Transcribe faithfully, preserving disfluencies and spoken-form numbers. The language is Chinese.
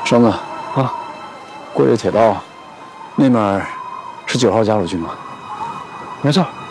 生子啊， 过这铁道，那面是九号家属区吗？ 没错。